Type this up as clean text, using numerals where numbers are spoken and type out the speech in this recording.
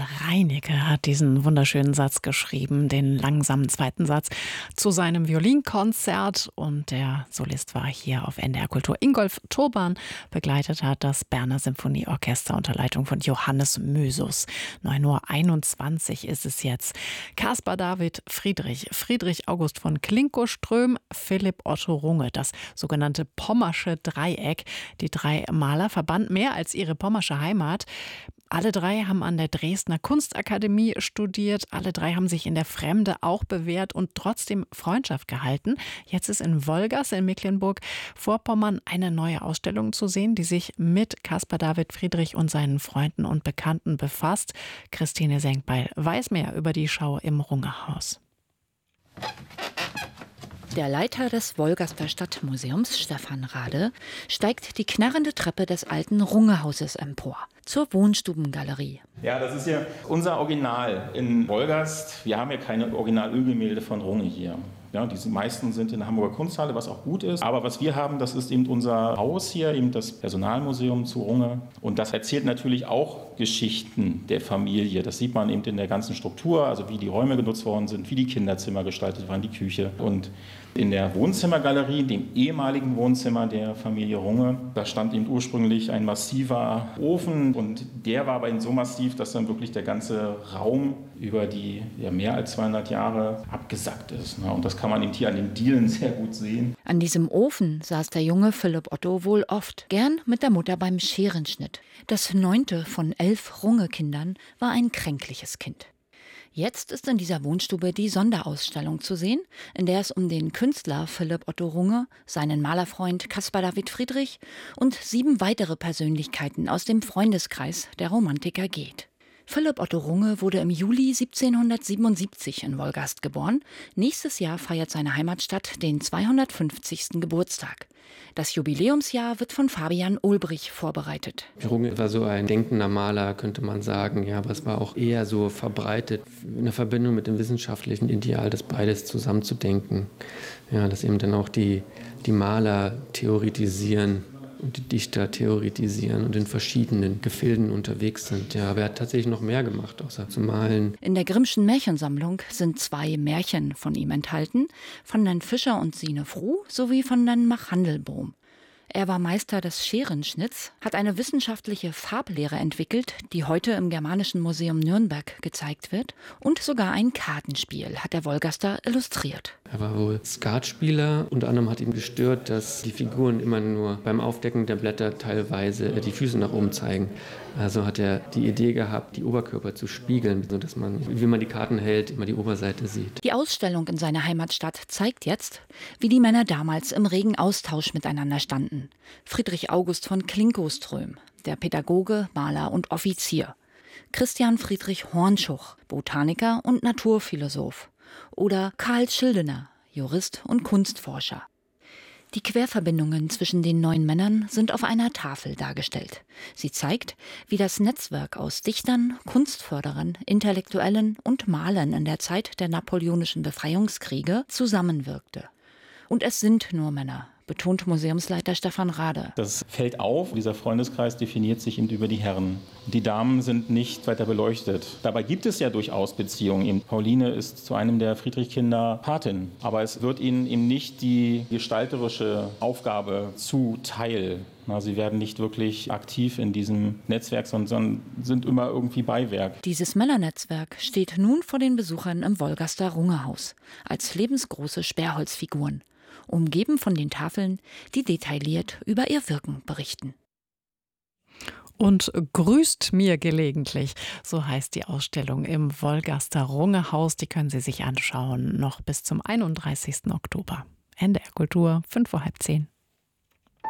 Reinecke hat diesen wunderschönen Satz geschrieben, den langsamen zweiten Satz zu seinem Violinkonzert. Und der Solist war hier auf NDR Kultur Ingolf Turban. Begleitet hat das Berner Symphonieorchester unter Leitung von Johannes Mösus. 9:21 Uhr ist es jetzt. Caspar David Friedrich, Friedrich August von Klinkoström, Philipp Otto Runge, das sogenannte Pommersche Dreieck. Die drei Maler verband mehr als ihre pommersche Heimat. Alle drei haben an der Dresdner Kunstakademie studiert. Alle drei haben sich in der Fremde auch bewährt und trotzdem Freundschaft gehalten. Jetzt ist in Wolgast in Mecklenburg-Vorpommern eine neue Ausstellung zu sehen, die sich mit Caspar David Friedrich und seinen Freunden und Bekannten befasst. Christine Senkbeil weiß mehr über die Schau im Rungehaus. Der Leiter des Wolgaster Stadtmuseums, Stefan Rade, steigt die knarrende Treppe des alten Rungehauses empor, zur Wohnstubengalerie. Ja, das ist hier unser Original in Wolgast. Wir haben ja keine Original-Ölgemälde von Runge hier. Ja, die meisten sind in der Hamburger Kunsthalle, was auch gut ist. Aber was wir haben, das ist eben unser Haus hier, eben das Personalmuseum zu Runge. Und das erzählt natürlich auch Geschichten der Familie. Das sieht man eben in der ganzen Struktur, also wie die Räume genutzt worden sind, wie die Kinderzimmer gestaltet waren, die Küche. Und in der Wohnzimmergalerie, dem ehemaligen Wohnzimmer der Familie Runge, da stand eben ursprünglich ein massiver Ofen. Und der war aber eben so massiv, dass dann wirklich der ganze Raum über die mehr als 200 Jahre abgesackt ist. Und das kann man eben hier an den Dielen sehr gut sehen. An diesem Ofen saß der junge Philipp Otto wohl oft, gern mit der Mutter beim Scherenschnitt. Das 9. von 11 Runge-Kindern war ein kränkliches Kind. Jetzt ist in dieser Wohnstube die Sonderausstellung zu sehen, in der es um den Künstler Philipp Otto Runge, seinen Malerfreund Caspar David Friedrich und 7 weitere Persönlichkeiten aus dem Freundeskreis der Romantiker geht. Philipp Otto Runge wurde im Juli 1777 in Wolgast geboren. Nächstes Jahr feiert seine Heimatstadt den 250. Geburtstag. Das Jubiläumsjahr wird von Fabian Ulbrich vorbereitet. Runge war so ein denkender Maler, könnte man sagen. Ja, aber es war auch eher so verbreitet, eine Verbindung mit dem wissenschaftlichen Ideal, das beides zusammenzudenken. Ja, dass eben dann auch die Maler theoretisieren und die Dichter theoretisieren und in verschiedenen Gefilden unterwegs sind. Ja, aber er hat tatsächlich noch mehr gemacht, außer zu malen. In der Grimmschen Märchensammlung sind 2 Märchen von ihm enthalten, von den Fischer und Sine Fruh sowie von den Machandelboom. Er war Meister des Scherenschnitts, hat eine wissenschaftliche Farblehre entwickelt, die heute im Germanischen Museum Nürnberg gezeigt wird, und sogar ein Kartenspiel hat der Wolgaster illustriert. Er war wohl Skatspieler. Unter anderem hat ihn gestört, dass die Figuren immer nur beim Aufdecken der Blätter teilweise die Füße nach oben zeigen. Also hat er die Idee gehabt, die Oberkörper zu spiegeln, sodass man, wie man die Karten hält, immer die Oberseite sieht. Die Ausstellung in seiner Heimatstadt zeigt jetzt, wie die Männer damals im regen Austausch miteinander standen. Friedrich August von Klinkoström, der Pädagoge, Maler und Offizier. Christian Friedrich Hornschuch, Botaniker und Naturphilosoph. Oder Karl Schildener, Jurist und Kunstforscher. Die Querverbindungen zwischen den 9 Männern sind auf einer Tafel dargestellt. Sie zeigt, wie das Netzwerk aus Dichtern, Kunstförderern, Intellektuellen und Malern in der Zeit der napoleonischen Befreiungskriege zusammenwirkte. Und es sind nur Männer, betont Museumsleiter Stefan Rade. Das fällt auf, dieser Freundeskreis definiert sich eben über die Herren. Die Damen sind nicht weiter beleuchtet. Dabei gibt es ja durchaus Beziehungen. Pauline ist zu einem der Friedrich-Kinder Patin. Aber es wird ihnen eben nicht die gestalterische Aufgabe zuteil. Sie werden nicht wirklich aktiv in diesem Netzwerk, sondern sind immer irgendwie Beiwerk. Dieses Männernetzwerk steht nun vor den Besuchern im Wolgaster Rungehaus als lebensgroße Sperrholzfiguren, umgeben von den Tafeln, die detailliert über ihr Wirken berichten. Und grüßt mir gelegentlich, so heißt die Ausstellung im Wolgaster Rungehaus. Die können Sie sich anschauen, noch bis zum 31. Oktober. NDR Kultur, 5:30 Uhr.